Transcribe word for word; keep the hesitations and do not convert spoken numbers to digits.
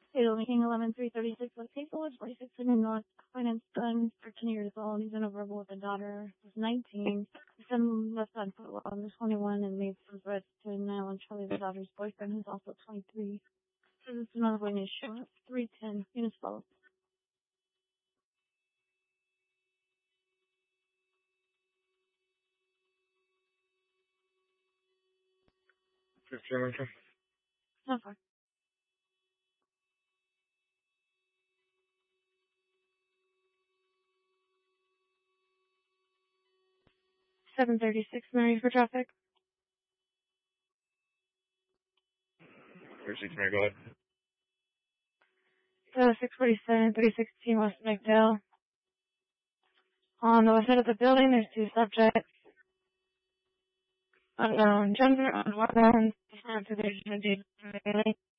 Fatal making eleven three thirty-six West Hazelwood, forty-six in North Finance Gun, thirteen years old. He's in a verbal with a daughter who's nineteen. The son left on foot on the twenty-one and made some threats to now and Charlie, the daughter's boyfriend, who's also twenty-three. So this is another way to show up. three ten. Units follow. fifteen Lincoln. So far. seven thirty-six, Mary for traffic. thirty-six, Mary, go ahead. So six forty-seven, thirty sixteen West McDowell. On the west side of the building, there's two subjects. Unknown gender, unknown weapons, and to their identity.